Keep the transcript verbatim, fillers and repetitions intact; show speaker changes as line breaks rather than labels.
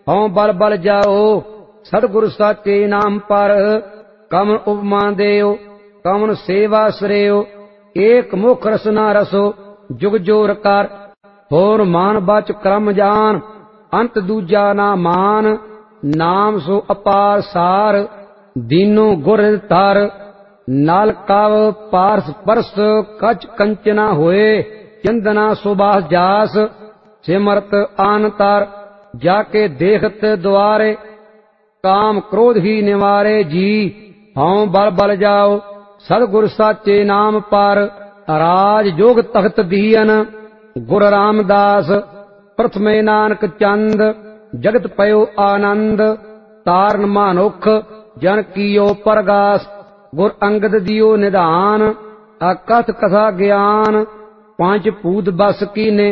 ਹਉ ਬਲ ਬਲ ਜਾਓ ਸਤਿਗੁਰ ਸਾਚੇ ਨਾਮ ਪਰ। ਕਵਨ ਉਪਮਾ ਦੇਓ ਕਵਨ ਸੇਵਾ ਸਰਿਓ, ਏਕ ਮੁਖ ਰਸਨਾ ਰਸੋ ਜੁਗ ਜੋਰ ਕਰ। ਹੋਰ ਮਾਨ ਬਚ ਕਰਮ ਜਾਨ ਅੰਤ ਦੂਜਾ ਨਾ ਮਾਨ, ਨਾਮ ਸੋ ਅਪਾਰ ਸਾਰ ਦੀਨੋ ਗੁਰ ਧਰ। ਨਲ ਕਵ ਪਾਰਸ ਪਰਸ ਕਚ ਕੰਚਨਾ ਹੋਏ, ਚੰਦਨਾ ਸੁਬਾਸ ਜਾਸ ਸਿਮਰਤ ਆਨਤਰ। ਜਾਕੇ ਦੇਖਤ ਦੁਆਰੇ ਕਾਮ ਕ੍ਰੋਧ ਹੀ ਨਿਵਾਰੇ ਜੀ। ਹਉ ਬਲ ਬਲ ਜਾਓ ਸਤਿਗੁਰ ਸਾਚੇ ਨਾਮ ਪਰ। ਰਾਜ ਜੋਗ ਤਖਤ ਦੀਨ ਗੁਰ ਰਾਮਦਾਸ, ਪ੍ਰਥਮੇ ਨਾਨਕ ਚੰਦ ਜਗਤ ਪਇਓ ਆਨੰਦ। ਤਾਰਨ ਮਾਨੁਖ ਜਨ ਕੀਓ ਪਰਗਾਸ, ਗੁਰ ਅੰਗਦ ਦਿਓ ਨਿਧਾਨ। ਅਕਥ ਕਥਾ ਗਿਆਨ ਪੰਜ ਭੂਤ ਬਸ ਕੀਨੇ,